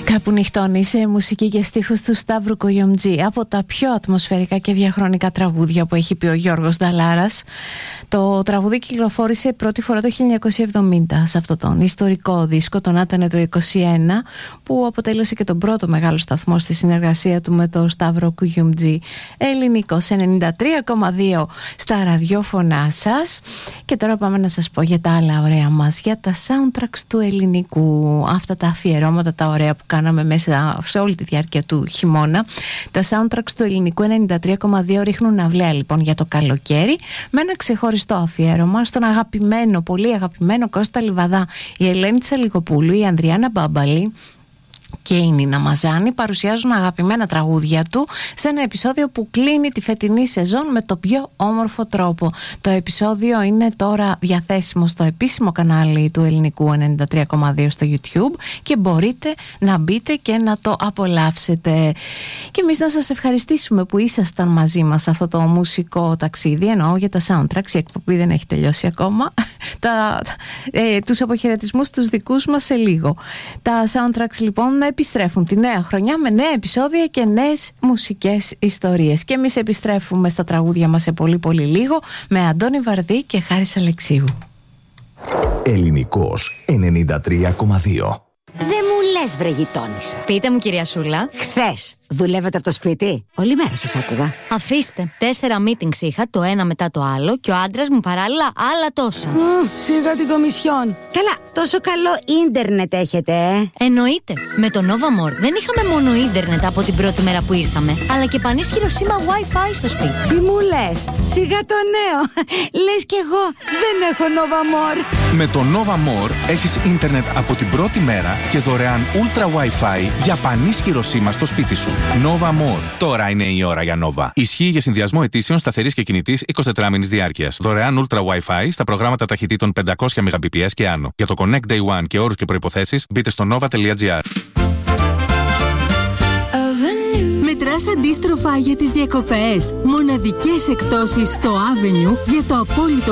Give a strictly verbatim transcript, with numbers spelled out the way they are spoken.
Κάπου νυχτώνει σε μουσική και στίχους του Σταύρου Κογιομτζή, από τα πιο ατμοσφαιρικά και διαχρονικά τραγούδια που έχει πει ο Γιώργος Νταλάρας. Το τραγούδι κυκλοφόρησε πρώτη φορά το χίλια εννιακόσια εβδομήντα σε αυτόν τον ιστορικό δίσκο, τον Άτανε το είκοσι ένα, που αποτέλεσε και τον πρώτο μεγάλο σταθμό στη συνεργασία του με τον Σταύρο Κογιομτζή. Ελληνικός ενενήντα τρία κόμμα δύο στα ραδιόφωνά σας. Και τώρα πάμε να σας πω για τα άλλα ωραία μας, για τα soundtracks του ελληνικού, αυτά τα αφιερώματα τα ωραία που κάναμε μέσα σε όλη τη διάρκεια του χειμώνα. Τα soundtracks του ελληνικού ενενήντα τρία κόμμα δύο ρίχνουν αυλαία λοιπόν για το καλοκαίρι, με ένα ξεχωριστό αφιέρωμα στον αγαπημένο, πολύ αγαπημένο Κώστα Λιβαδά. Η Ελένη Τσαλικοπούλου, η Ανδριάννα Μπάμπαλη και η Νίνα Μαζάνη παρουσιάζουν αγαπημένα τραγούδια του σε ένα επεισόδιο που κλείνει τη φετινή σεζόν με το πιο όμορφο τρόπο. Το επεισόδιο είναι τώρα διαθέσιμο στο επίσημο κανάλι του ελληνικού ενενήντα τρία κόμμα δύο στο YouTube και μπορείτε να μπείτε και να το απολαύσετε. Και εμείς να σας ευχαριστήσουμε που ήσασταν μαζί μας σε αυτό το μουσικό ταξίδι, εννοώ για τα soundtracks, η εκπομπή δεν έχει τελειώσει ακόμα. τα, ε, τους αποχαιρετισμούς τους δικούς μας σε λίγο. Τα soundtracks λοιπόν επιστρέφουν τη νέα χρονιά με νέα επεισόδια και νέες μουσικές ιστορίες. Και εμείς επιστρέφουμε στα τραγούδια μας σε πολύ πολύ λίγο με Αντώνη Βαρδί και Χάρης Αλεξίου. Ελληνικός ενενήντα τρία κόμμα δύο. Δεν μου λες βρε γειτόνισσα. Πείτε μου κυρία Σούλα. Χθες δουλεύετε από το σπίτι? Όλη μέρα σας άκουγα. Αφήστε, τέσσερα meetings είχα, το ένα μετά το άλλο, και ο άντρας μου παράλληλα άλλα τόσα. Mm, σιγά την κομισιόν. Καλά, τόσο καλό ίντερνετ έχετε, ε? Εννοείται. Με το Nova More δεν είχαμε μόνο ίντερνετ από την πρώτη μέρα που ήρθαμε, αλλά και πανίσχυρο σήμα Wi-Fi στο σπίτι. Τι μου λες? Σιγά το νέο. Λες κι εγώ δεν έχω Nova More. Με το Nova More έχεις ίντερνετ από την πρώτη μέρα και δωρεάν Ultra Wi-Fi για πανίσχυρο σήμα στο σπίτι σου. Nova More. Τώρα είναι η ώρα για Nova. Ισχύει για συνδυασμό αιτήσεων σταθερής και κινητής εικοσιτετράμηνης διάρκειας. Δωρεάν Ultra Wi-Fi στα προγράμματα ταχυτήτων πεντακόσια Mbps και άνω. Για το Connect Day One και όρους και προϋποθέσεις μπείτε στο nova τελεία gr. Μετράς αντίστροφα για τις διακοπές. Μοναδικές εκπτώσεις στο Avenue για το απόλυτο